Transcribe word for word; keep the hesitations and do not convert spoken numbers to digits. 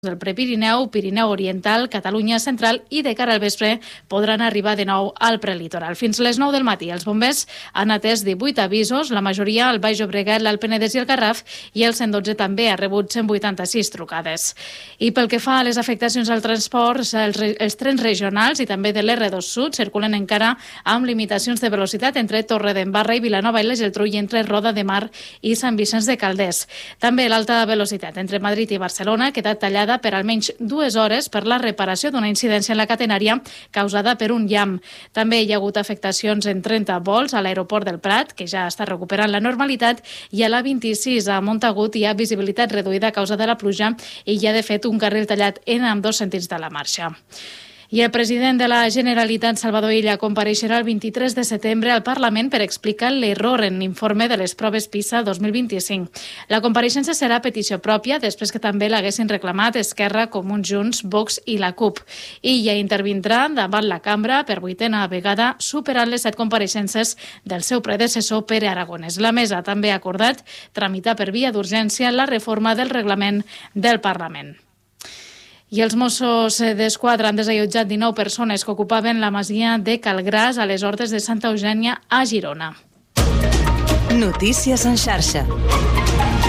del Prepirineu, Pirineu Oriental, Catalunya Central i de cara al vespre podran arribar de nou al prelitoral. Fins les nou del matí els bombers han atès divuit avisos, la majoria al Baix Llobregat, l'Alt Penedès i el Garraf, i el cent dotze també ha rebut cent vuitanta-sis trucades. I pel que fa a les afectacions al transport, els, els trens regionals i també de l'erre dos Sud circulen encara amb limitacions de velocitat entre Torredembarra i Vilanova i la Geltrú i entre Roda de Mar i Sant Vicenç de Calders. També l'alta velocitat entre Madrid i Barcelona ha quedat tallada per almenys dues hores per la reparació d'una incidència en la catenària causada per un llamp. També hi ha hagut afectacions en trenta vols a l'aeroport del Prat, que ja està recuperant la normalitat, i a l'A vint-i-sis a Montagut hi ha visibilitat reduïda a causa de la pluja i hi ha de fet un carril tallat en ambdós sentits de la marxa. I el president de la Generalitat, Salvador Illa, compareixerà el vint-i-tres de setembre al Parlament per explicar l'error en l'informe de les proves PISA dos mil vint-i-cinc. La compareixença serà a petició pròpia, després que també l'haguessin reclamat Esquerra, Comuns, Junts, Vox i la CUP. Illa intervindrà davant la cambra per vuitena vegada, superant les set compareixences del seu predecessor Pere Aragonès. La mesa també ha acordat tramitar per via d'urgència la reforma del reglament del Parlament. I els Mossos d'Esquadra han desallotjat dinou persones que ocupaven la masia de Calgràs a les Hortes de Santa Eugènia a Girona. Notícies en xarxa.